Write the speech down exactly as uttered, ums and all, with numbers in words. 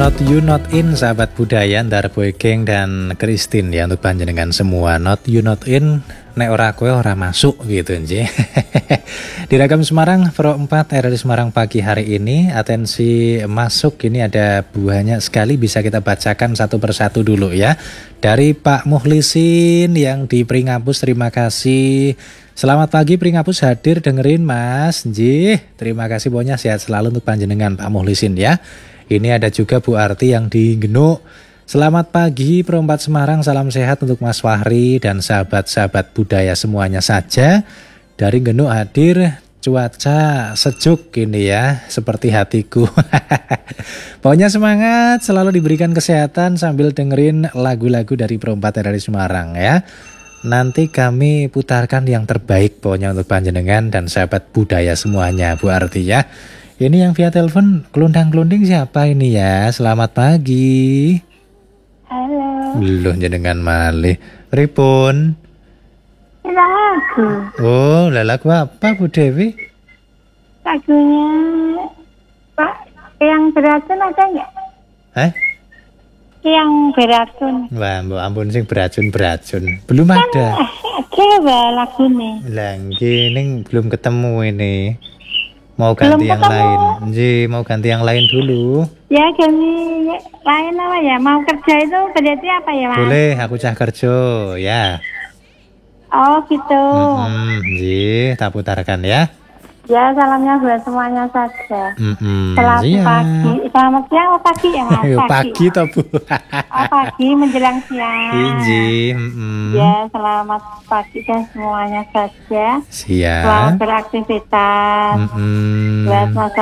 Not You Not In, sahabat budaya antar Boy Gang dan Christine ya, untuk panjenengan semua. Not You Not In, nek ora kowe ora masuk gitu nje. Di Ragam Semarang Pro empat R R I Semarang pagi hari ini, atensi masuk, ini ada banyak sekali, bisa kita bacakan satu persatu dulu ya. Dari Pak Muhlisin yang di Pringapus, terima kasih. Selamat pagi Pringapus, hadir dengerin Mas. Nji, terima kasih pokoknya, sehat selalu untuk panjenengan Pak Muhlisin ya. Ini ada juga Bu Arti yang di Genuk. Selamat pagi Pro empat Semarang, salam sehat untuk Mas Fahri dan sahabat-sahabat budaya semuanya saja. Dari Genuk hadir, cuaca sejuk ini ya, seperti hatiku. Pokoknya semangat, selalu diberikan kesehatan sambil dengerin lagu-lagu dari Pro empat R R I Semarang ya. Nanti kami putarkan yang terbaik pokoknya untuk panjenengan dan sahabat budaya semuanya, Bu Arti ya. Ini yang via telepon kelundang-kelunding siapa ini ya? Selamat pagi. Halo. Belum jenengan malih. Pripun? Lagu. Oh, lagu apa Bu Dewi? Lagunya Pak yang beracun ada nggak? Eh? Yang beracun. Wah, mbok ampun sing beracun-beracun. Belum Kan ada. ada bah lagunya. Lah, nggih belum ketemu ini. Mau ganti Belum yang ketemu. lain. Nji, mau ganti yang lain dulu. Ya ganti lain apa ya? Mau kerja itu berarti apa ya Mas? Boleh, aku cah kerja ya. Oh gitu. Hmm, Nji, tak putarkan ya. Ya salamnya buat semuanya saja. Hmm, Selamat iya. pagi. Selamat siang atau pagi ya Mas? Ayo, pagi toh Bu. Oh pagi menjelang siang. Nji, hmm. Ya selamat pagi dan semuanya saja. Siap. Selamat beraktivitas. Hmm. Buat Mas